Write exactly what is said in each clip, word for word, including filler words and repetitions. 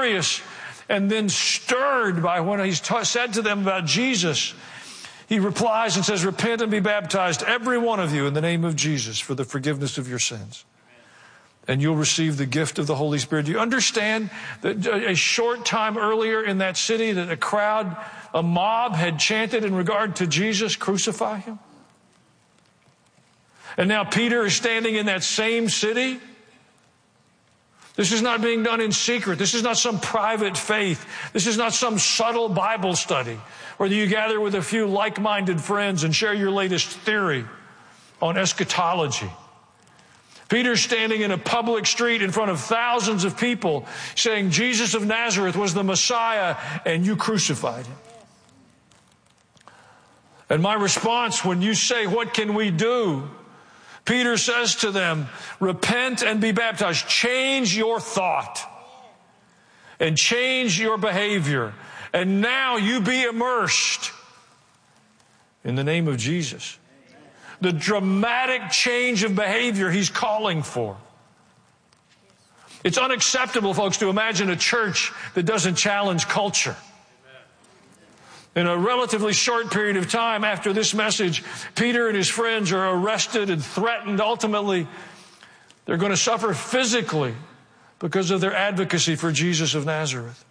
furious and then stirred by what he's ta- said to them about Jesus, he replies and says, repent and be baptized, every one of you, in the name of Jesus for the forgiveness of your sins. And you'll receive the gift of the Holy Spirit. Do you understand that a short time earlier in that city that a crowd, a mob had chanted in regard to Jesus, crucify him? And now Peter is standing in that same city. This is not being done in secret. This is not some private faith. This is not some subtle Bible study where you gather with a few like-minded friends and share your latest theory on eschatology. Peter's standing in a public street in front of thousands of people saying Jesus of Nazareth was the Messiah and you crucified him. And my response when you say, what can we do? Peter says to them, repent and be baptized. Change your thought and change your behavior. And now you be immersed in the name of Jesus. The dramatic change of behavior he's calling for. It's unacceptable, folks, to imagine a church that doesn't challenge culture. In a relatively short period of time after this message, Peter and his friends are arrested and threatened. Ultimately, they're going to suffer physically because of their advocacy for Jesus of Nazareth.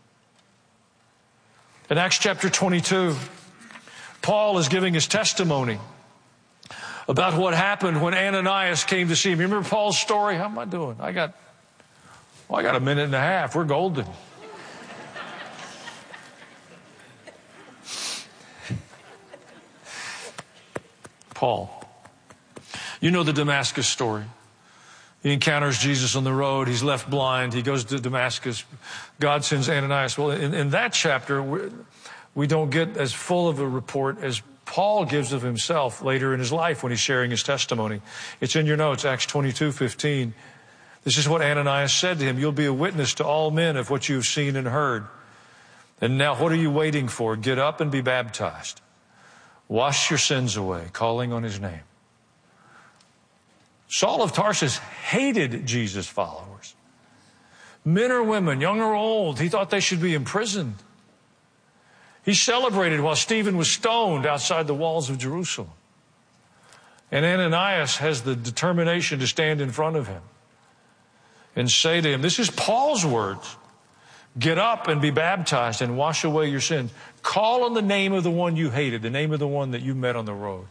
In Acts chapter twenty-two, Paul is giving his testimony about what happened when Ananias came to see him. You remember Paul's story? How am I doing? I got, well, I got a minute and a half. We're golden. Paul. You know the Damascus story. He encounters Jesus on the road. He's left blind. He goes to Damascus. God sends Ananias. Well, in, in that chapter, we, we don't get as full of a report as Paul gives of himself later in his life when he's sharing his testimony. It's in your notes, Acts twenty-two fifteen. This is what Ananias said to him. You'll be a witness to all men of what you've seen and heard. And now what are you waiting for? Get up and be baptized. Wash your sins away, calling on his name. Saul of Tarsus hated Jesus' followers. Men or women, young or old, he thought they should be imprisoned. He celebrated while Stephen was stoned outside the walls of Jerusalem. And Ananias has the determination to stand in front of him and say to him, this is Paul's words, get up and be baptized and wash away your sins. Call on the name of the one you hated, the name of the one that you met on the road.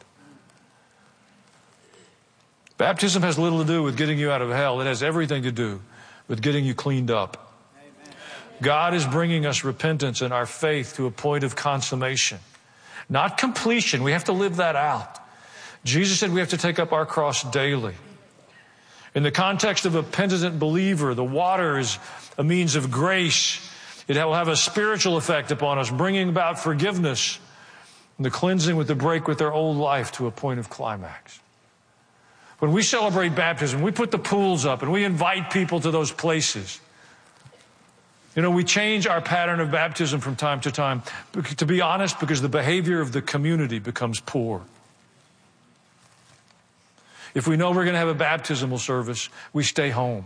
Baptism has little to do with getting you out of hell. It has everything to do with getting you cleaned up. Amen. God is bringing us repentance and our faith to a point of consummation, not completion. We have to live that out. Jesus said we have to take up our cross daily. In the context of a penitent believer, the water is a means of grace. It will have a spiritual effect upon us, bringing about forgiveness and the cleansing with the break with their old life to a point of climax. When we celebrate baptism, we put the pools up and we invite people to those places. You know, we change our pattern of baptism from time to time, to be honest, because the behavior of the community becomes poor. If we know we're going to have a baptismal service, we stay home.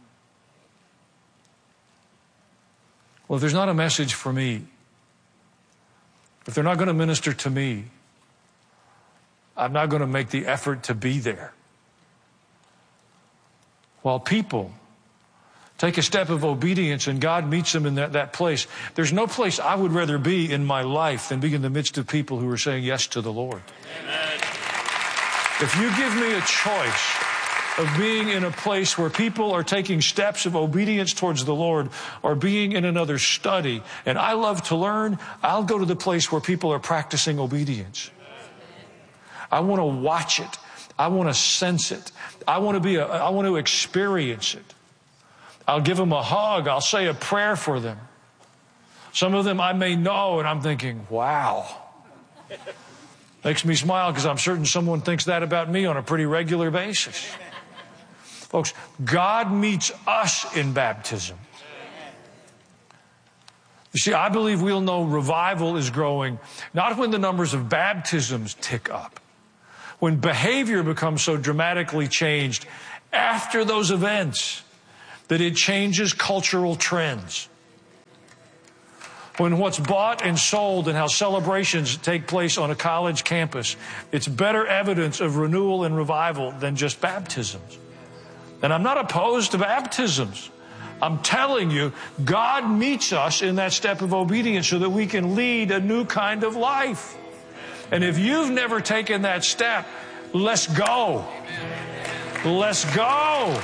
Well, if there's not a message for me, if they're not going to minister to me, I'm not going to make the effort to be there. While people take a step of obedience and God meets them in that, that place, there's no place I would rather be in my life than be in the midst of people who are saying yes to the Lord. Amen. If you give me a choice of being in a place where people are taking steps of obedience towards the Lord or being in another study, and I love to learn, I'll go to the place where people are practicing obedience. I want to watch it. I want to sense it. I want to be a, I want to experience it. I'll give them a hug. I'll say a prayer for them. Some of them I may know, and I'm thinking, wow. Makes me smile because I'm certain someone thinks that about me on a pretty regular basis. Folks, God meets us in baptism. You see, I believe we'll know revival is growing, not when the numbers of baptisms tick up, when behavior becomes so dramatically changed after those events that it changes cultural trends. when what's bought and sold and how celebrations take place on a college campus, it's better evidence of renewal and revival than just baptisms. And I'm not opposed to baptisms. I'm telling you, God meets us in that step of obedience so that we can lead a new kind of life. And if you've never taken that step, let's go. Let's go.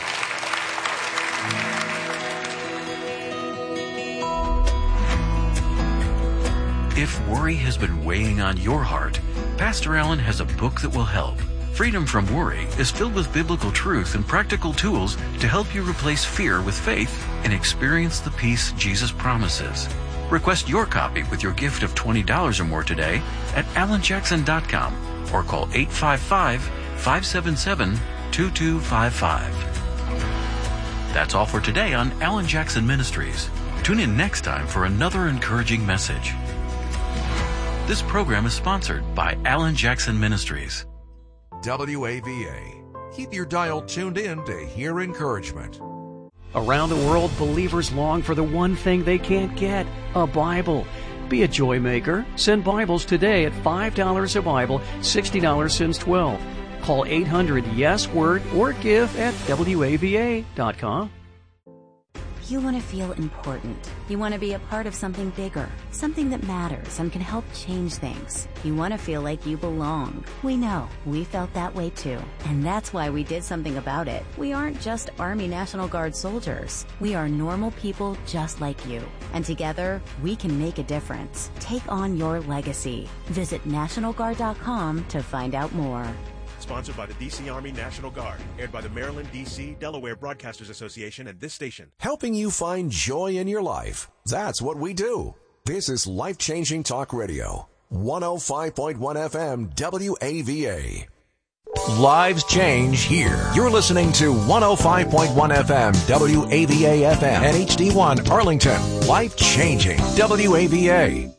If worry has been weighing on your heart, Pastor Allen has a book that will help. Freedom from Worry is filled with biblical truth and practical tools to help you replace fear with faith and experience the peace Jesus promises. Request your copy with your gift of twenty dollars or more today at alan jackson dot com or call eight five five, five seven seven, two two five five. That's all for today on Alan Jackson Ministries. Tune in next time for another encouraging message. This program is sponsored by Alan Jackson Ministries. W A V A. Keep your dial tuned in to hear encouragement. Around the world, believers long for the one thing they can't get, a Bible. Be a joy maker. Send Bibles today at five dollars a Bible, sixty dollars since twelve. Call eight hundred yes word or give at W A V A dot com. You want to feel important. You want to be a part of something bigger, something that matters and can help change things. You want to feel like you belong. We know. We felt that way too. And that's why we did something about it. We aren't just Army National Guard soldiers. We are normal people just like you. And together, we can make a difference. Take on your legacy. Visit National Guard dot com to find out more. Sponsored by the D C Army National Guard. Aired by the Maryland, D C, Delaware Broadcasters Association and this station. Helping you find joy in your life. That's what we do. This is Life-Changing Talk Radio. one oh five point one F M W A V A. Lives change here. You're listening to one oh five point one F M W A V A F M and H D one Arlington. Life-Changing W A V A.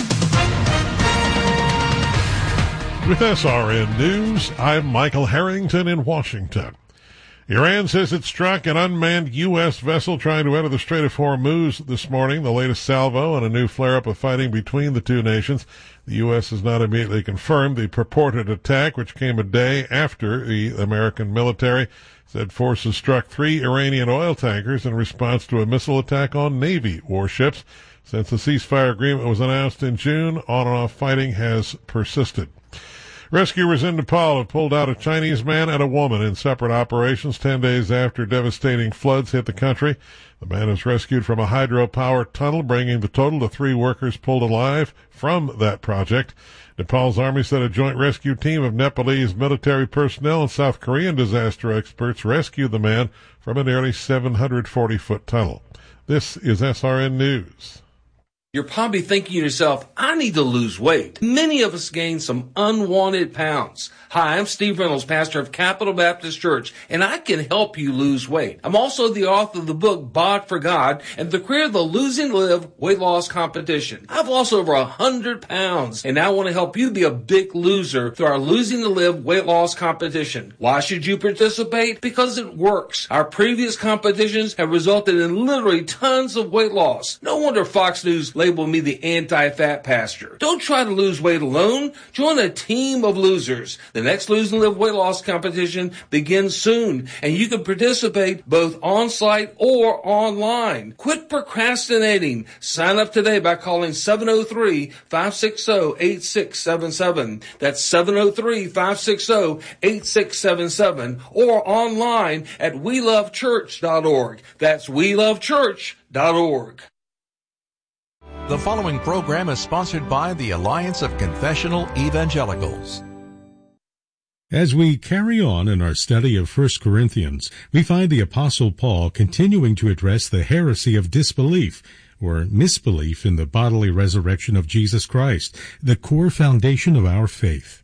With S R N News, I'm Michael Harrington in Washington. Iran says it struck an unmanned U S vessel trying to enter the Strait of Hormuz this morning, the latest salvo and a new flare-up of fighting between the two nations. The U S has not immediately confirmed the purported attack, which came a day after the American military said forces struck three Iranian oil tankers in response to a missile attack on Navy warships. Since the ceasefire agreement was announced in June, on-and-off fighting has persisted. Rescuers in Nepal have pulled out a Chinese man and a woman in separate operations ten days after devastating floods hit the country. The man was rescued from a hydropower tunnel, bringing the total to three workers pulled alive from that project. Nepal's army said a joint rescue team of Nepalese military personnel and South Korean disaster experts rescued the man from a nearly seven hundred forty foot tunnel. This is S R N News. You're probably thinking to yourself, I need to lose weight. Many of us gain some unwanted pounds. Hi, I'm Steve Reynolds, pastor of Capital Baptist Church, and I can help you lose weight. I'm also the author of the book, Bod for God, and the creator of the Losing to Live weight loss competition. I've lost over one hundred pounds, and now I want to help you be a big loser through our Losing to Live weight loss competition. Why should you participate? Because it works. Our previous competitions have resulted in literally tons of weight loss. No wonder Fox News labeled me the anti-fat pastor. Don't try to lose weight alone. Join a team of losers. The next Lose and Live weight loss competition begins soon, and you can participate both on-site or online. Quit procrastinating. Sign up today by calling seven oh three, five six zero, eight six seven seven. That's seven oh three, five six zero, eight six seven seven, or online at we love church dot org. That's we love church dot org. The following program is sponsored by the Alliance of Confessional Evangelicals. As we carry on in our study of First Corinthians, we find the Apostle Paul continuing to address the heresy of disbelief, or misbelief in the bodily resurrection of Jesus Christ, the core foundation of our faith.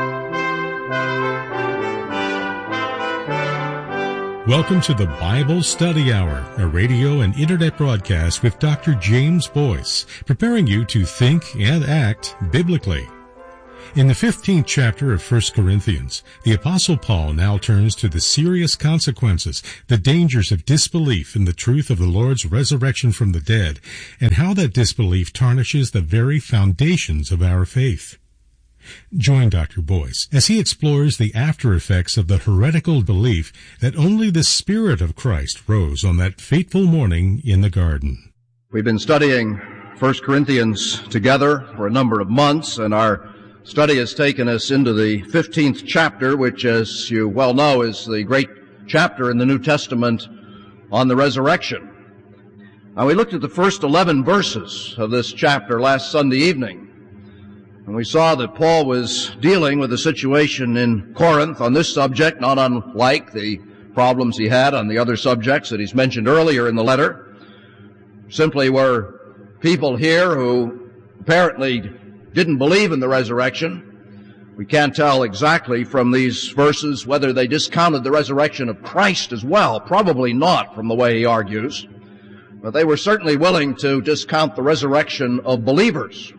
Welcome to the Bible Study Hour, a radio and internet broadcast with Doctor James Boyce, preparing you to think and act biblically. In the fifteenth chapter of First Corinthians, the Apostle Paul now turns to the serious consequences, the dangers of disbelief in the truth of the Lord's resurrection from the dead, and how that disbelief tarnishes the very foundations of our faith. Join Doctor Boyce as he explores the after effects of the heretical belief that only the Spirit of Christ rose on that fateful morning in the garden. We've been studying First Corinthians together for a number of months, and our study has taken us into the fifteenth chapter, which, as you well know, is the great chapter in the New Testament on the resurrection. Now, we looked at the first eleven verses of this chapter last Sunday evening, and we saw that Paul was dealing with a situation in Corinth on this subject, not unlike the problems he had on the other subjects that he's mentioned earlier in the letter. Simply were people here who apparently didn't believe in the resurrection. We can't tell exactly from these verses whether they discounted the resurrection of Christ as well. Probably not, from the way he argues. But they were certainly willing to discount the resurrection of believers.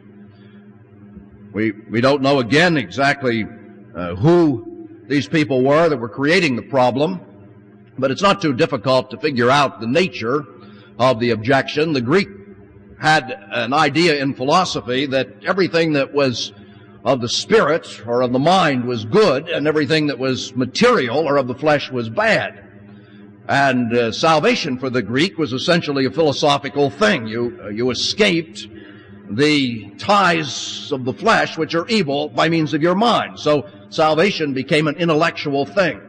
We we don't know again exactly uh, who these people were that were creating the problem, but it's not too difficult to figure out the nature of the objection. The Greek had an idea in philosophy that everything that was of the spirit or of the mind was good, and everything that was material or of the flesh was bad. And uh, salvation for the Greek was essentially a philosophical thing. You uh, you escaped the ties of the flesh, which are evil, by means of your mind. So salvation became an intellectual thing.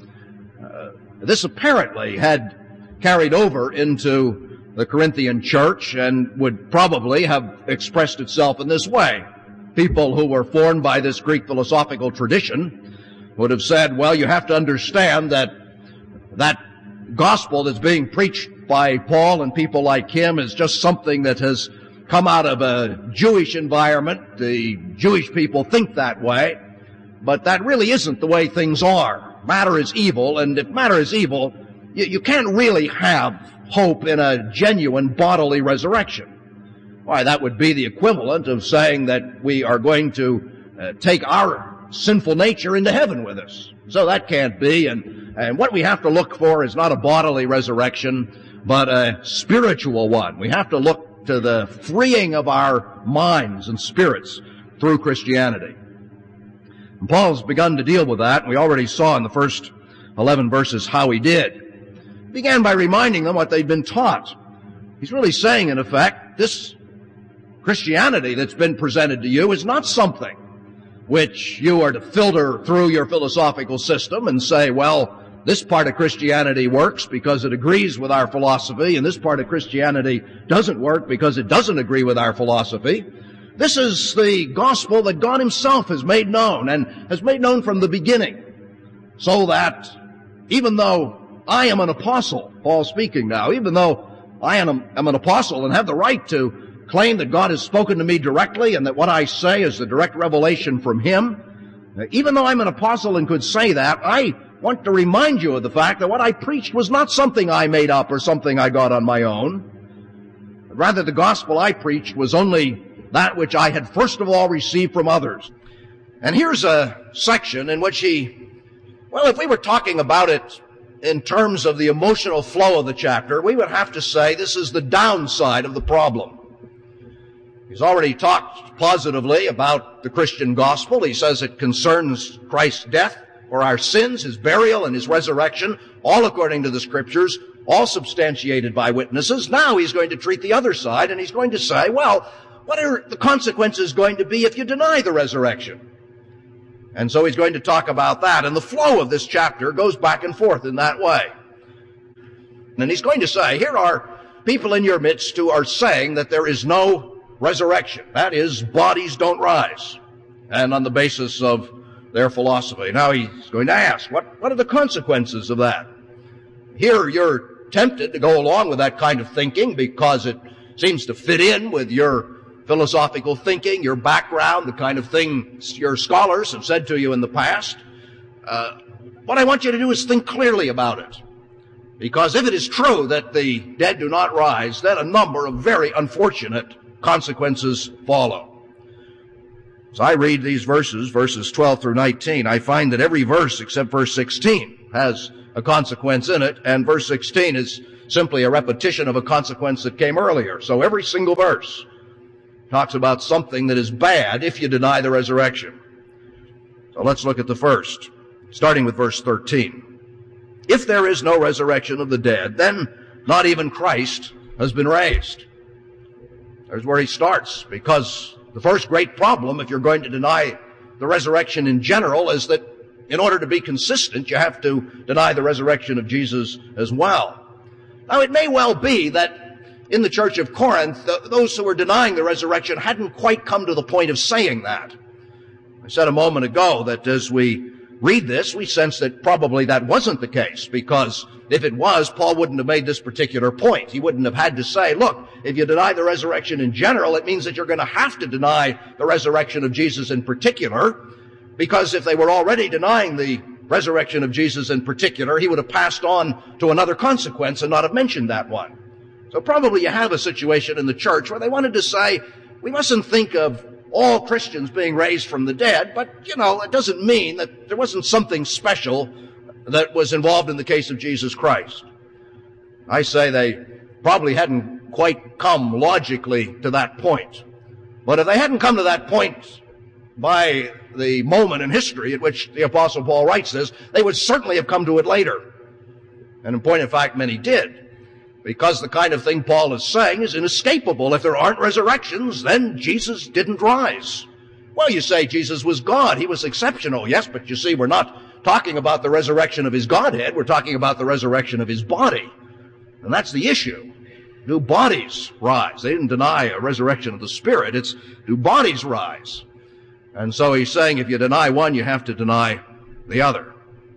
Uh, this apparently had carried over into the Corinthian church and would probably have expressed itself in this way. People who were formed by this Greek philosophical tradition would have said, well, you have to understand that that gospel that's being preached by Paul and people like him is just something that has come out of a Jewish environment. The Jewish people think that way, but that really isn't the way things are. Matter is evil, and if matter is evil, you, you can't really have hope in a genuine bodily resurrection. Why, that would be the equivalent of saying that we are going to uh, take our sinful nature into heaven with us. So that can't be, and, and what we have to look for is not a bodily resurrection, but a spiritual one. We have to look to the freeing of our minds and spirits through Christianity. And Paul's begun to deal with that, and we already saw in the first eleven verses how he did. He began by reminding them what they'd been taught. He's really saying, in effect, this Christianity that's been presented to you is not something which you are to filter through your philosophical system and say, well, this part of Christianity works because it agrees with our philosophy, and this part of Christianity doesn't work because it doesn't agree with our philosophy. This is the gospel that God himself has made known, and has made known from the beginning, so that even though I am an apostle, Paul speaking now, even though I am, am an apostle and have the right to claim that God has spoken to me directly and that what I say is the direct revelation from him, even though I'm an apostle and could say that, I want to remind you of the fact that what I preached was not something I made up or something I got on my own. But rather, the gospel I preached was only that which I had first of all received from others. And here's a section in which he, well, if we were talking about it in terms of the emotional flow of the chapter, we would have to say this is the downside of the problem. He's already talked positively about the Christian gospel. He says it concerns Christ's death for our sins, his burial, and his resurrection, all according to the Scriptures, all substantiated by witnesses. Now he's going to treat the other side, and he's going to say, well, what are the consequences going to be if you deny the resurrection? And so he's going to talk about that, and the flow of this chapter goes back and forth in that way. And he's going to say, here are people in your midst who are saying that there is no resurrection. That is, bodies don't rise. And on the basis of their philosophy. Now he's going to ask, what, what are the consequences of that? Here you're tempted to go along with that kind of thinking because it seems to fit in with your philosophical thinking, your background, the kind of things your scholars have said to you in the past. Uh, what I want you to do is think clearly about it. Because if it is true that the dead do not rise, then a number of very unfortunate consequences follow. As I read these verses, verses twelve through nineteen, I find that every verse except verse sixteen has a consequence in it, and verse sixteen is simply a repetition of a consequence that came earlier. So every single verse talks about something that is bad if you deny the resurrection. So let's look at the first, starting with verse thirteen. If there is no resurrection of the dead, then not even Christ has been raised. There's where he starts, because the first great problem, if you're going to deny the resurrection in general, is that in order to be consistent, you have to deny the resurrection of Jesus as well. Now, it may well be that in the church of Corinth, th- those who were denying the resurrection hadn't quite come to the point of saying that. I said a moment ago that as we read this, we sense that probably that wasn't the case, because if it was, Paul wouldn't have made this particular point. He wouldn't have had to say, look, if you deny the resurrection in general, it means that you're going to have to deny the resurrection of Jesus in particular, because if they were already denying the resurrection of Jesus in particular, he would have passed on to another consequence and not have mentioned that one. So probably you have a situation in the church where they wanted to say, we mustn't think of all Christians being raised from the dead, but, you know, it doesn't mean that there wasn't something special that was involved in the case of Jesus Christ. I say they probably hadn't quite come logically to that point. But if they hadn't come to that point by the moment in history at which the Apostle Paul writes this, they would certainly have come to it later. And in point of fact, many did. Because the kind of thing Paul is saying is inescapable. If there aren't resurrections, then Jesus didn't rise. Well, you say Jesus was God. He was exceptional. Yes, but you see, we're not talking about the resurrection of his Godhead. We're talking about the resurrection of his body. And that's the issue. Do bodies rise? They didn't deny a resurrection of the Spirit. It's, do bodies rise? And so he's saying if you deny one, you have to deny the other.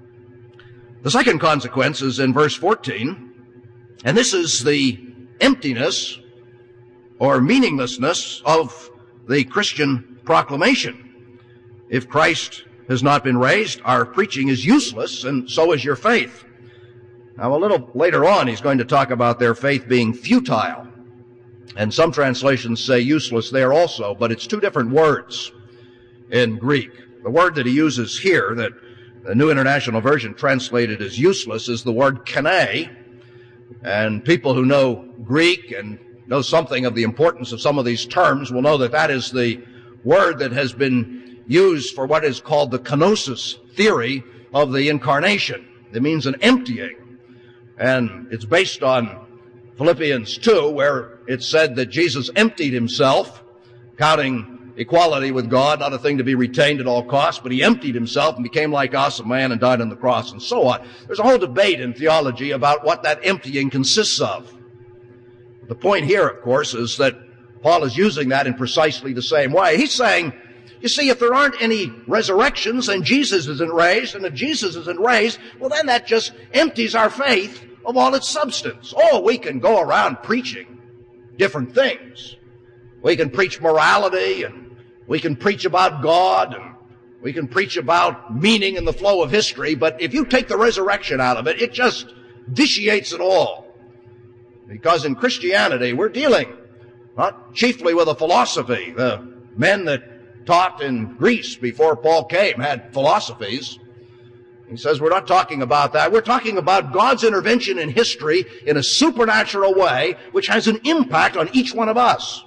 The second consequence is in verse fourteen. And this is the emptiness or meaninglessness of the Christian proclamation. If Christ has not been raised, our preaching is useless, and so is your faith. Now, a little later on, he's going to talk about their faith being futile. And some translations say useless there also, but it's two different words in Greek. The word that he uses here, that the New International Version translated as useless, is the word kene. And people who know Greek and know something of the importance of some of these terms will know that that is the word that has been used for what is called the kenosis theory of the incarnation. It means an emptying. And it's based on Philippians two, where it said that Jesus emptied himself, counting equality with God, not a thing to be retained at all costs, but he emptied himself and became like us, a man, and died on the cross, and so on. There's a whole debate in theology about what that emptying consists of. The point here, of course, is that Paul is using that in precisely the same way. He's saying, you see, if there aren't any resurrections and Jesus isn't raised, and if Jesus isn't raised, well, then that just empties our faith of all its substance. Oh, we can go around preaching different things. We can preach morality, and we can preach about God, and we can preach about meaning in the flow of history, but if you take the resurrection out of it, it just vitiates it all. Because in Christianity, we're dealing not chiefly with a philosophy. The men that taught in Greece before Paul came had philosophies. He says we're not talking about that. We're talking about God's intervention in history in a supernatural way, which has an impact on each one of us.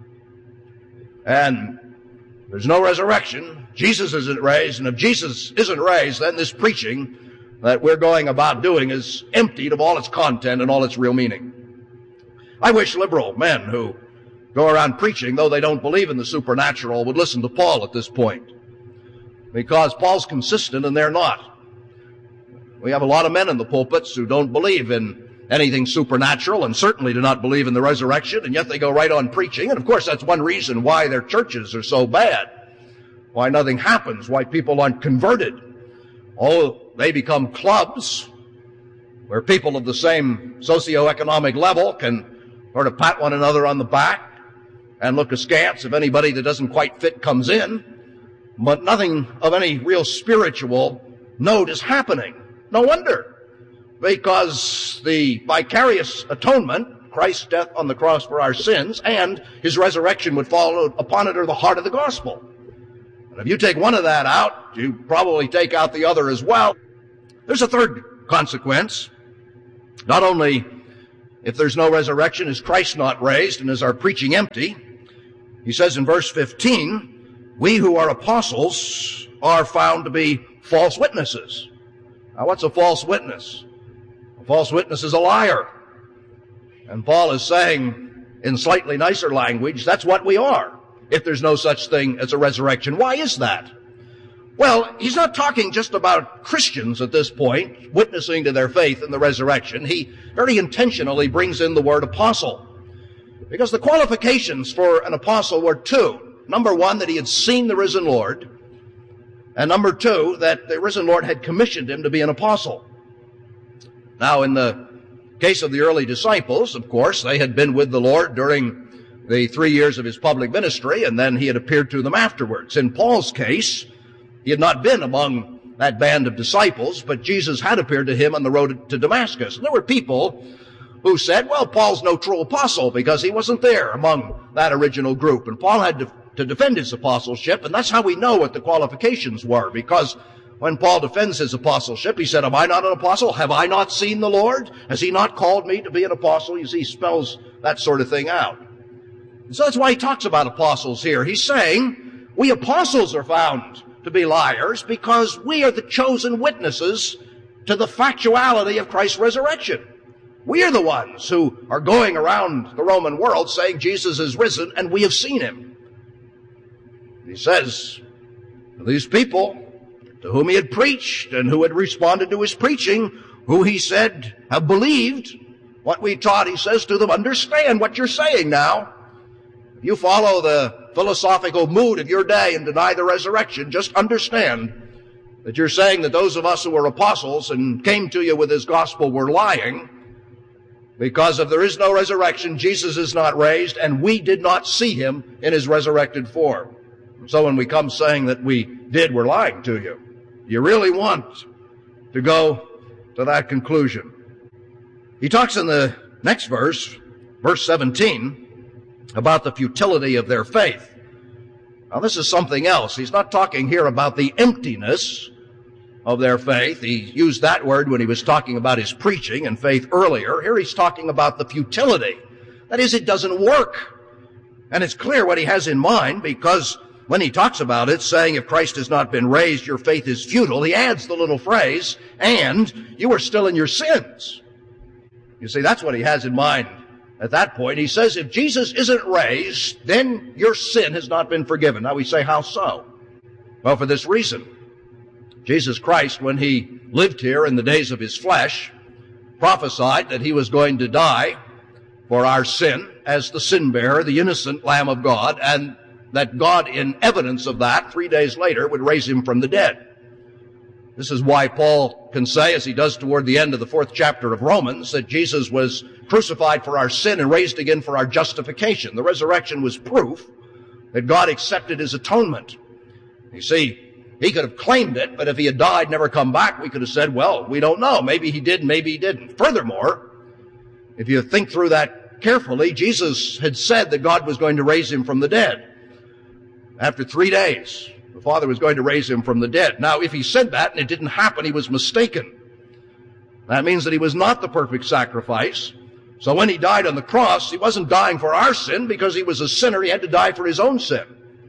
And there's no resurrection. Jesus isn't raised. And if Jesus isn't raised, then this preaching that we're going about doing is emptied of all its content and all its real meaning. I wish liberal men who go around preaching, though they don't believe in the supernatural, would listen to Paul at this point. Because Paul's consistent and they're not. We have a lot of men in the pulpits who don't believe in anything supernatural and certainly do not believe in the resurrection, and yet they go right on preaching. And of course, that's one reason why their churches are so bad, why nothing happens, why people aren't converted. Oh, they become clubs where people of the same socioeconomic level can sort of pat one another on the back and look askance if anybody that doesn't quite fit comes in, but nothing of any real spiritual note is happening. No wonder. Because the vicarious atonement, Christ's death on the cross for our sins, and his resurrection would follow upon it, are the heart of the gospel. And if you take one of that out, you probably take out the other as well. There's a third consequence. Not only if there's no resurrection is Christ not raised and is our preaching empty, he says in verse fifteen, we who are apostles are found to be false witnesses. Now what's a false witness? A false witness is a liar. And Paul is saying in slightly nicer language, that's what we are if there's no such thing as a resurrection. Why is that? Well, he's not talking just about Christians at this point, witnessing to their faith in the resurrection. He very intentionally brings in the word apostle, because the qualifications for an apostle were two. Number one, that he had seen the risen Lord, and number two, that the risen Lord had commissioned him to be an apostle. Now, in the case of the early disciples, of course, they had been with the Lord during the three years of his public ministry, and then he had appeared to them afterwards. In Paul's case, he had not been among that band of disciples, but Jesus had appeared to him on the road to Damascus. And there were people who said, well, Paul's no true apostle because he wasn't there among that original group. And Paul had to, to defend his apostleship, and that's how we know what the qualifications were, because when Paul defends his apostleship, he said, am I not an apostle? Have I not seen the Lord? Has he not called me to be an apostle? You see, he spells that sort of thing out. And so that's why he talks about apostles here. He's saying, we apostles are found to be liars because we are the chosen witnesses to the factuality of Christ's resurrection. We are the ones who are going around the Roman world saying Jesus is risen and we have seen him. He says, these people to whom he had preached and who had responded to his preaching, who he said have believed what we taught, he says to them, understand what you're saying now. If you follow the philosophical mood of your day and deny the resurrection, just understand that you're saying that those of us who were apostles and came to you with his gospel were lying, because if there is no resurrection, Jesus is not raised, and we did not see him in his resurrected form. So when we come saying that we did, we're lying to you. You really want to go to that conclusion. He talks in the next verse, verse seventeen, about the futility of their faith. Now this is something else. He's not talking here about the emptiness of their faith. He used that word when he was talking about his preaching and faith earlier. Here he's talking about the futility. That is, it doesn't work. And it's clear what he has in mind, because when he talks about it, saying if Christ has not been raised, your faith is futile, he adds the little phrase, and you are still in your sins. You see, that's what he has in mind at that point. He says if Jesus isn't raised, then your sin has not been forgiven. Now we say, how so? Well, for this reason. Jesus Christ, when he lived here in the days of his flesh, prophesied that he was going to die for our sin as the sin bearer, the innocent Lamb of God, and that God, in evidence of that, three days later would raise him from the dead. This is why Paul can say, as he does toward the end of the fourth chapter of Romans, that Jesus was crucified for our sin and raised again for our justification. The resurrection was proof that God accepted his atonement. You see, he could have claimed it, but if he had died, never come back, we could have said, well, we don't know. Maybe he did, maybe he didn't. Furthermore, if you think through that carefully, Jesus had said that God was going to raise him from the dead. After three days, the Father was going to raise him from the dead. Now, if he said that and it didn't happen, he was mistaken. That means that he was not the perfect sacrifice. So when he died on the cross, he wasn't dying for our sin because he was a sinner. He had to die for his own sin.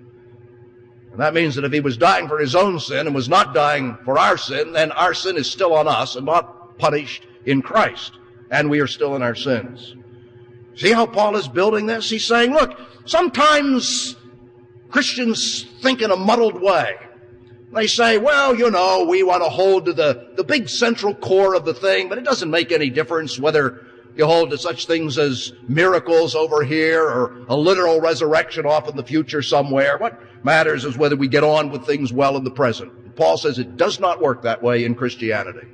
And that means that if he was dying for his own sin and was not dying for our sin, then our sin is still on us and not punished in Christ. And we are still in our sins. See how Paul is building this? He's saying, look, sometimes Christians think in a muddled way. They say, well, you know, we want to hold to the, the big central core of the thing, but it doesn't make any difference whether you hold to such things as miracles over here or a literal resurrection off in the future somewhere. What matters is whether we get on with things well in the present. Paul says it does not work that way in Christianity.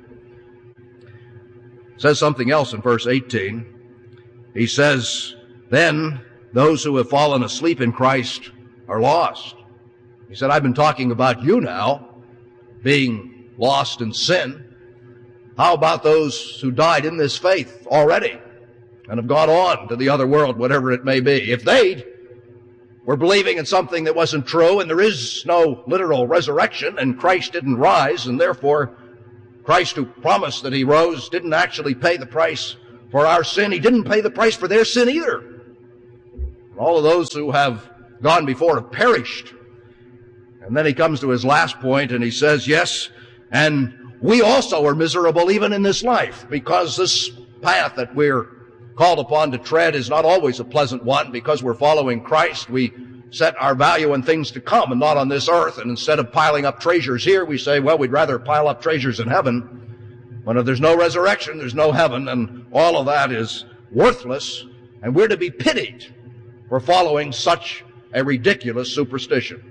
He says something else in verse eighteen. He says, then those who have fallen asleep in Christ are lost. He said, I've been talking about you now, being lost in sin. How about those who died in this faith already and have gone on to the other world, whatever it may be? If they were believing in something that wasn't true, and there is no literal resurrection, and Christ didn't rise, and therefore Christ, who promised that he rose, didn't actually pay the price for our sin. He didn't pay the price for their sin either. All of those who have gone before have perished. And then he comes to his last point and he says, yes, and we also are miserable even in this life, because this path that we're called upon to tread is not always a pleasant one. Because we're following Christ, we set our value on things to come and not on this earth. And instead of piling up treasures here, we say, well, we'd rather pile up treasures in heaven. But if there's no resurrection, there's no heaven, and all of that is worthless, and we're to be pitied for following such a ridiculous superstition.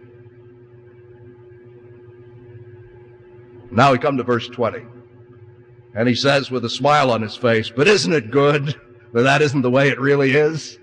Now we come to verse twenty, and he says with a smile on his face, but isn't it good that that isn't the way it really is?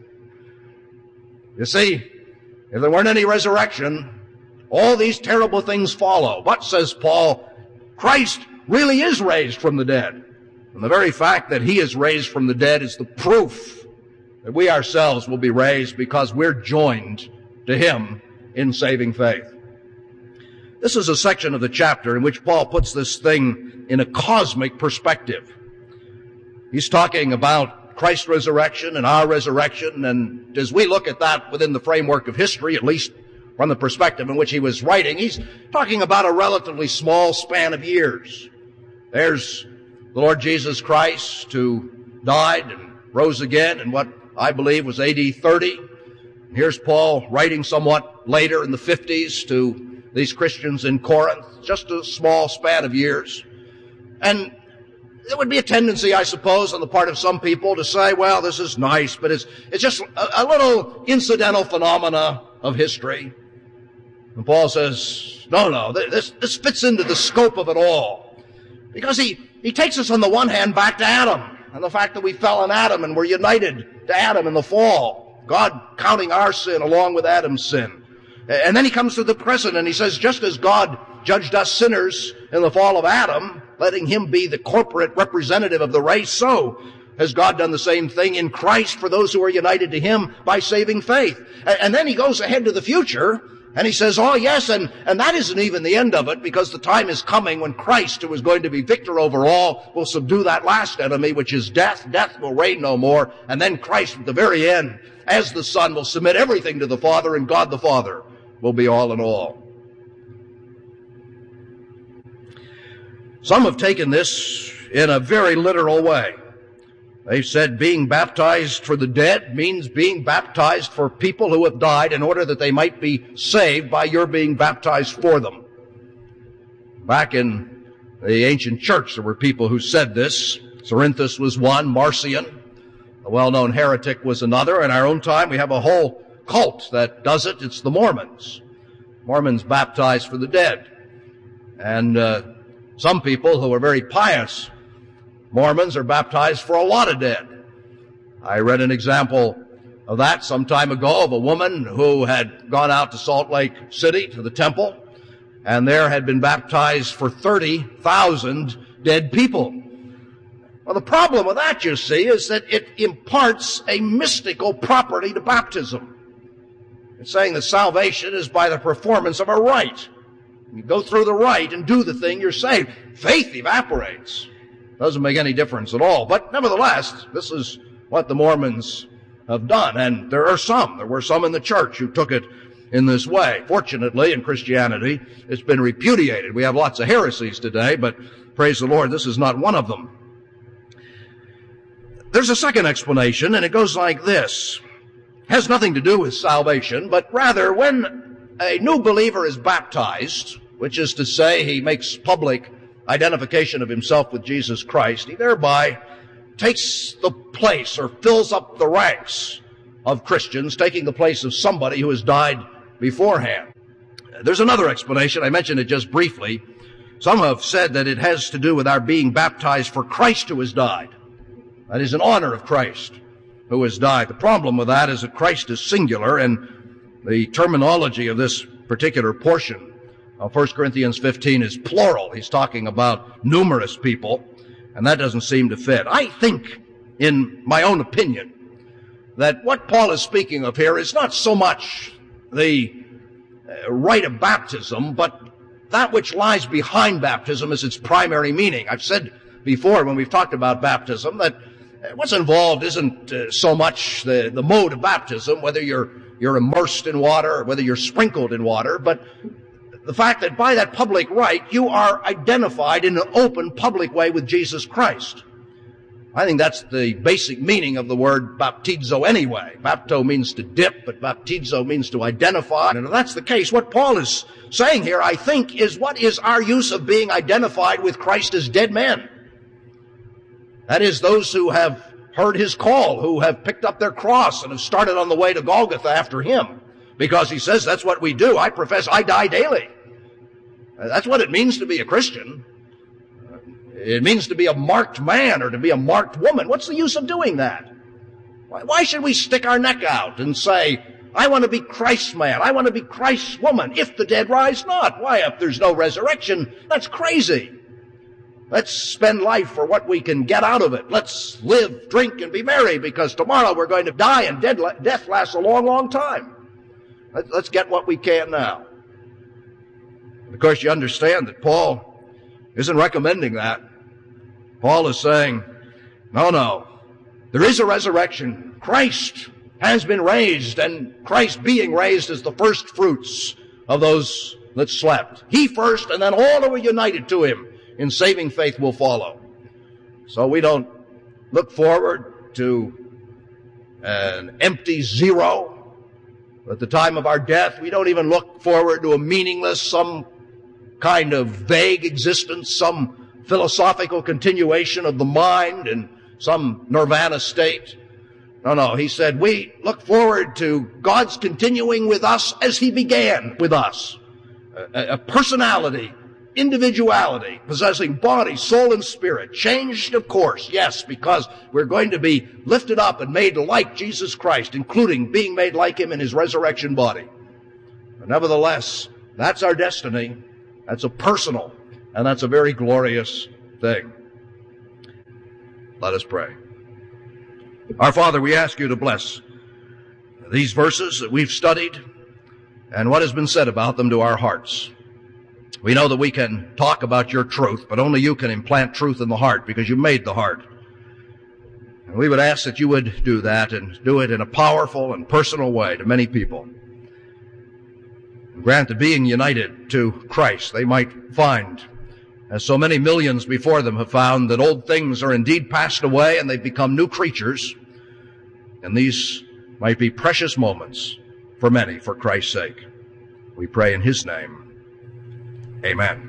You see, if there weren't any resurrection, all these terrible things follow. But, says Paul, Christ really is raised from the dead. And the very fact that he is raised from the dead is the proof that we ourselves will be raised, because we're joined to him in saving faith. This is a section of the chapter in which Paul puts this thing in a cosmic perspective. He's talking about Christ's resurrection and our resurrection, and as we look at that within the framework of history, at least from the perspective in which he was writing, he's talking about a relatively small span of years. There's the Lord Jesus Christ, who died and rose again in what I believe was A D thirty. Here's Paul writing somewhat later in the fifties to these Christians in Corinth, just a small span of years. And there would be a tendency, I suppose, on the part of some people to say, well, this is nice, but it's, it's just a, a little incidental phenomena of history. And Paul says, no, no, this, this fits into the scope of it all. Because he, he takes us on the one hand back to Adam, and the fact that we fell in Adam and were united to Adam in the fall, God counting our sin along with Adam's sin. And then he comes to the present and he says, just as God judged us sinners in the fall of Adam, letting him be the corporate representative of the race, so has God done the same thing in Christ for those who are united to him by saving faith. And then he goes ahead to the future and he says, oh yes, and, and that isn't even the end of it, because the time is coming when Christ, who is going to be victor over all, will subdue that last enemy, which is death. Death will reign no more. And then Christ at the very end, as the Son, will submit everything to the Father, and God the Father will be all in all. Some have taken this in a very literal way. They've said being baptized for the dead means being baptized for people who have died in order that they might be saved by your being baptized for them. Back in the ancient church, there were people who said this. Cerinthus was one, Marcion, a well-known heretic, was another. In our own time, we have a whole cult that does it. It's the Mormons. Mormons baptize for the dead. And uh, some people who are very pious Mormons are baptized for a lot of dead. I read an example of that some time ago of a woman who had gone out to Salt Lake City to the temple, and there had been baptized for thirty thousand dead people. Well, the problem with that, you see, is that it imparts a mystical property to baptism. It's saying that salvation is by the performance of a rite. You go through the rite and do the thing, you're saved. Faith evaporates. Doesn't make any difference at all. But nevertheless, this is what the Mormons have done. And there are some, there were some in the church who took it in this way. Fortunately, in Christianity, it's been repudiated. We have lots of heresies today, but praise the Lord, this is not one of them. There's a second explanation, and it goes like this. It has nothing to do with salvation, but rather when a new believer is baptized, which is to say he makes public identification of himself with Jesus Christ, he thereby takes the place or fills up the ranks of Christians, taking the place of somebody who has died beforehand. There's another explanation. I mentioned it just briefly. Some have said that it has to do with our being baptized for Christ who has died. That is in honor of Christ who has died. The problem with that is that Christ is singular, and the terminology of this particular portion of First Corinthians fifteen is plural. He's talking about numerous people, and that doesn't seem to fit. I think, in my own opinion, that what Paul is speaking of here is not so much the uh, rite of baptism, but that which lies behind baptism is its primary meaning. I've said before when we've talked about baptism that what's involved isn't uh, so much the, the mode of baptism, whether you're you're immersed in water or whether you're sprinkled in water, but the fact that by that public rite you are identified in an open public way with Jesus Christ. I think that's the basic meaning of the word baptizo anyway. Bapto means to dip, but baptizo means to identify. And if that's the case, what Paul is saying here, I think, is what is our use of being identified with Christ as dead men? That is, those who have heard his call, who have picked up their cross and have started on the way to Golgotha after him. Because he says that's what we do. I profess I die daily. That's what it means to be a Christian. It means to be a marked man or to be a marked woman. What's the use of doing that? Why, why should we stick our neck out and say, I want to be Christ's man, I want to be Christ's woman, if the dead rise not? Why, if there's no resurrection, that's crazy. Let's spend life for what we can get out of it. Let's live, drink, and be merry, because tomorrow we're going to die, and dead, death lasts a long, long time. Let's get what we can now. Of course, you understand that Paul isn't recommending that. Paul is saying, no, no, there is a resurrection. Christ has been raised, and Christ being raised is the first fruits of those that slept. He first, and then all who are united to him in saving faith will follow. So we don't look forward to an empty zero at the time of our death. We don't even look forward to a meaningless, some kind of vague existence, some philosophical continuation of the mind in some nirvana state. No, no, he said, we look forward to God's continuing with us as he began with us. A, a personality, individuality, possessing body, soul, and spirit. Changed, of course, yes, because we're going to be lifted up and made like Jesus Christ, including being made like him in his resurrection body. But nevertheless, that's our destiny. That's a personal, and that's a very glorious thing. Let us pray. Our Father, we ask you to bless these verses that we've studied and what has been said about them to our hearts. We know that we can talk about your truth, but only you can implant truth in the heart, because you made the heart. And we would ask that you would do that, and do it in a powerful and personal way to many people. Grant that being united to Christ, they might find, as so many millions before them have found, that old things are indeed passed away and they've become new creatures. And these might be precious moments for many, for Christ's sake. We pray in his name. Amen.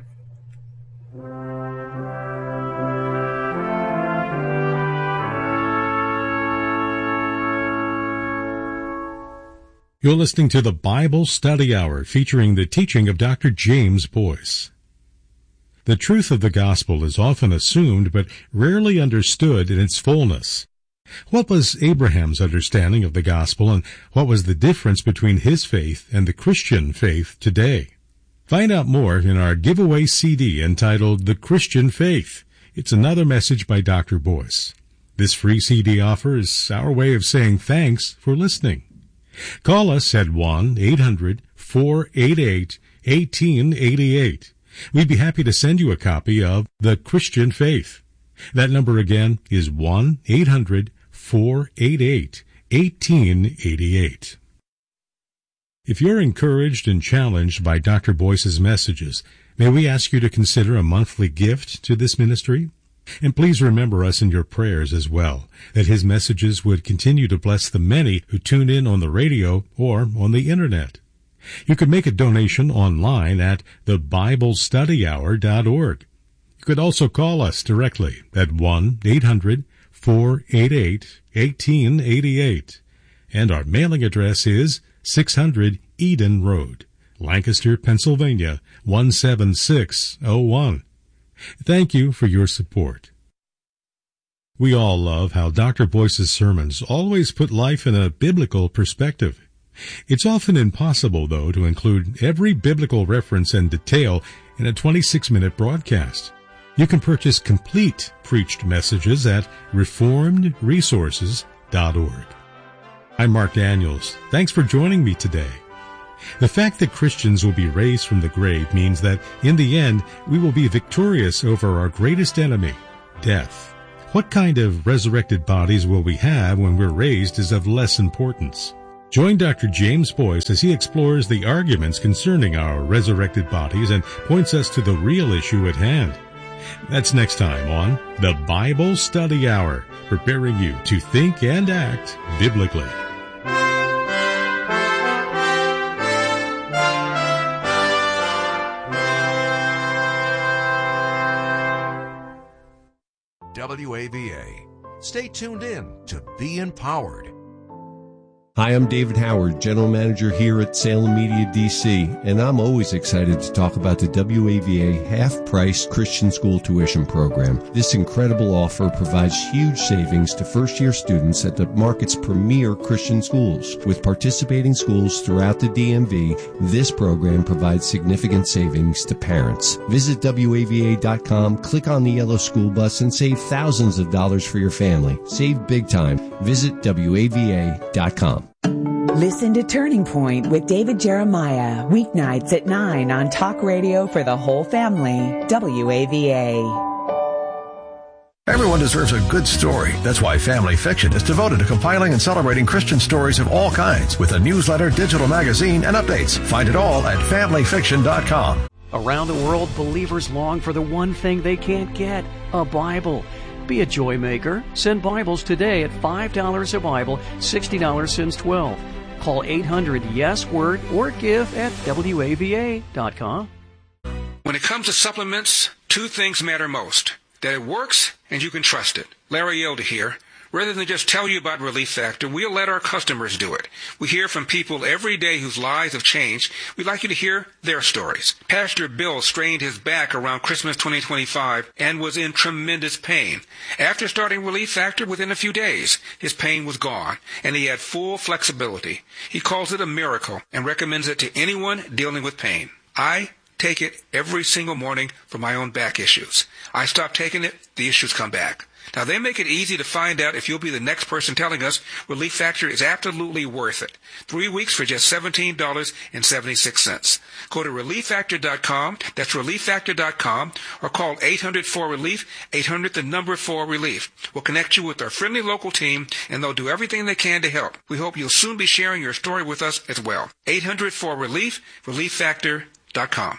You're listening to the Bible Study Hour, featuring the teaching of Doctor James Boyce. The truth of the gospel is often assumed, but rarely understood in its fullness. What was Abraham's understanding of the gospel, and what was the difference between his faith and the Christian faith today? Find out more in our giveaway C D entitled The Christian Faith. It's another message by Doctor Boyce. This free C D offer is our way of saying thanks for listening. Call us at one eight hundred four eight eight one eight eight eight. We'd be happy to send you a copy of The Christian Faith. That number again is one eight hundred four eight eight one eight eight eight. If you're encouraged and challenged by Doctor Boyce's messages, may we ask you to consider a monthly gift to this ministry? And please remember us in your prayers as well, that his messages would continue to bless the many who tune in on the radio or on the Internet. You could make a donation online at the bible study hour dot org. You could also call us directly at one eight hundred four eight eight one eight eight eight. And our mailing address is six hundred Eden Road, Lancaster, Pennsylvania, one seven six oh one. Thank you for your support. We all love how Doctor Boyce's sermons always put life in a biblical perspective. It's often impossible, though, to include every biblical reference and detail in a twenty-six minute broadcast. You can purchase complete preached messages at reformed resources dot org. I'm Mark Daniels. Thanks for joining me today. The fact that Christians will be raised from the grave means that, in the end, we will be victorious over our greatest enemy, death. What kind of resurrected bodies will we have when we're raised is of less importance. Join Doctor James Boyce as he explores the arguments concerning our resurrected bodies and points us to the real issue at hand. That's next time on the Bible Study Hour, preparing you to think and act biblically. W A V A. Stay tuned in to Be Empowered. Hi, I'm David Howard, General Manager here at Salem Media D C, and I'm always excited to talk about the W A V A half-price Christian school tuition program. This incredible offer provides huge savings to first-year students at the market's premier Christian schools. With participating schools throughout the D M V, this program provides significant savings to parents. Visit W A V A dot com, click on the yellow school bus, and save thousands of dollars for your family. Save big time. Visit W A V A dot com. Listen to Turning Point with David Jeremiah, weeknights at nine on Talk Radio for the whole family, W A V A. Everyone deserves a good story. That's why Family Fiction is devoted to compiling and celebrating Christian stories of all kinds with a newsletter, digital magazine, and updates. Find it all at family fiction dot com. Around the world, believers long for the one thing they can't get, a Bible. Be a joy maker. Send Bibles today at five dollars a Bible, sixty dollars since twelve. Call eight hundred yes word or give at W A V A dot com. When it comes to supplements, two things matter most. That it works and you can trust it. Larry Yoda here. Rather than just tell you about Relief Factor, we'll let our customers do it. We hear from people every day whose lives have changed. We'd like you to hear their stories. Pastor Bill strained his back around Christmas twenty twenty-five and was in tremendous pain. After starting Relief Factor, within a few days, his pain was gone, and he had full flexibility. He calls it a miracle and recommends it to anyone dealing with pain. I take it every single morning for my own back issues. I stop taking it, the issues come back. Now, they make it easy to find out if you'll be the next person telling us Relief Factor is absolutely worth it. Three weeks for just seventeen dollars and seventy-six cents. Go to relief factor dot com, that's relief factor dot com, or call eight hundred four relief, eight hundred the number four relief. We'll connect you with our friendly local team, and they'll do everything they can to help. We hope you'll soon be sharing your story with us as well. eight hundred four relief, relief factor dot com.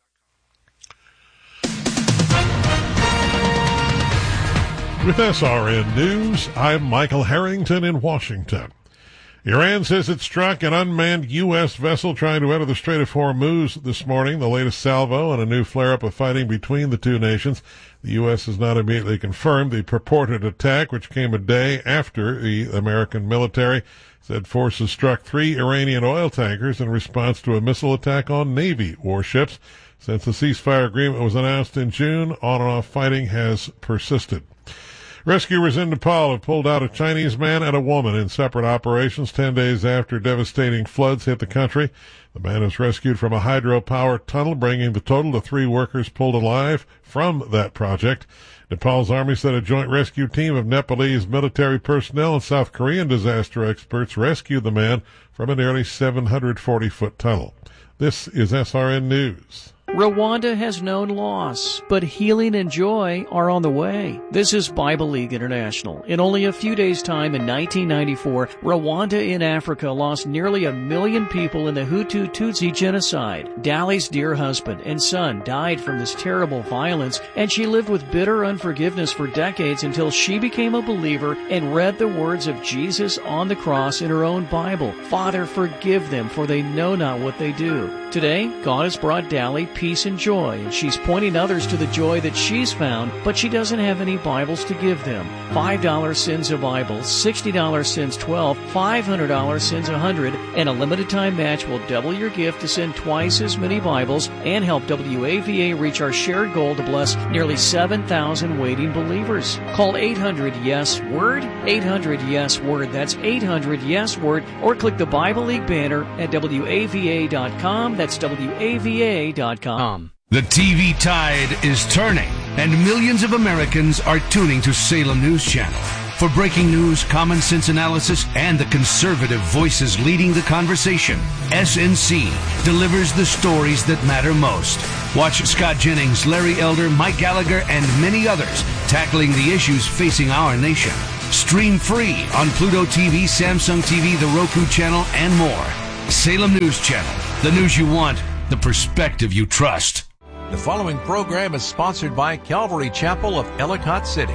With S R N News, I'm Michael Harrington in Washington. Iran says it struck an unmanned U S vessel trying to enter the Strait of Hormuz this morning, the latest salvo and a new flare-up of fighting between the two nations. The U S has not immediately confirmed the purported attack, which came a day after the American military said forces struck three Iranian oil tankers in response to a missile attack on Navy warships. Since the ceasefire agreement was announced in June, on-and-off fighting has persisted. Rescuers in Nepal have pulled out a Chinese man and a woman in separate operations ten days after devastating floods hit the country. The man was rescued from a hydropower tunnel, bringing the total to three workers pulled alive from that project. Nepal's army said a joint rescue team of Nepalese military personnel and South Korean disaster experts rescued the man from a nearly seven hundred forty foot tunnel. This is S R N News. Rwanda has known loss, but healing and joy are on the way. This is Bible League International. In only a few days' time in nineteen ninety-four, Rwanda in Africa lost nearly a million people in the Hutu Tutsi genocide. Dali's dear husband and son died from this terrible violence, and she lived with bitter unforgiveness for decades until she became a believer and read the words of Jesus on the cross in her own Bible. Father, forgive them, for they know not what they do. Today, God has brought Dali peace and joy, and she's pointing others to the joy that she's found, but she doesn't have any Bibles to give them. five dollars sends a Bible, sixty dollars sends twelve, five hundred dollars sends one hundred, and a limited time match will double your gift to send twice as many Bibles and help W A V A reach our shared goal to bless nearly seven thousand waiting believers. Call eight hundred yes word, eight hundred yes word, that's eight hundred yes word, or click the Bible League banner at W A V A dot com, that's W A V A dot com. The T V tide is turning, and millions of Americans are tuning to Salem News Channel. For breaking news, common sense analysis, and the conservative voices leading the conversation, S N C delivers the stories that matter most. Watch Scott Jennings, Larry Elder, Mike Gallagher, and many others tackling the issues facing our nation. Stream free on Pluto T V, Samsung T V, the Roku channel, and more. Salem News Channel. The news you want, the perspective you trust. The following program is sponsored by Calvary Chapel of Ellicott City.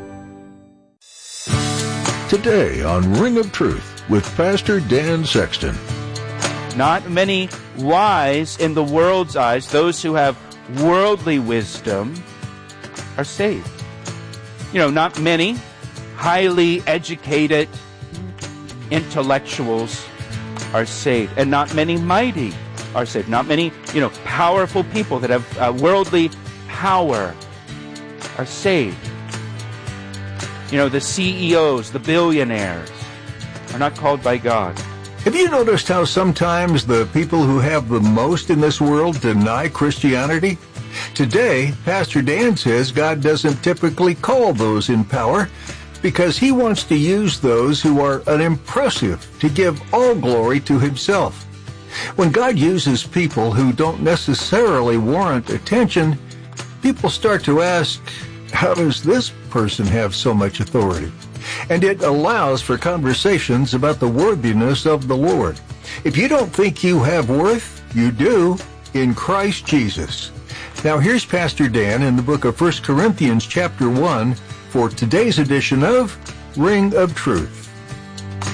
Today on Ring of Truth with Pastor Dan Sexton. Not many wise in the world's eyes, those who have worldly wisdom, are saved. You know, not many highly educated intellectuals are saved, and not many mighty are saved. Not many, you know, powerful people that have uh, worldly power are saved. You know, the C E Os, the billionaires, are not called by God. Have you noticed how sometimes the people who have the most in this world deny Christianity? Today, Pastor Dan says God doesn't typically call those in power because he wants to use those who are unimpressive to give all glory to himself. When God uses people who don't necessarily warrant attention, people start to ask, how does this person have so much authority? And it allows for conversations about the worthiness of the Lord. If you don't think you have worth, you do in Christ Jesus. Now here's Pastor Dan in the book of First Corinthians chapter one for today's edition of Ring of Truth.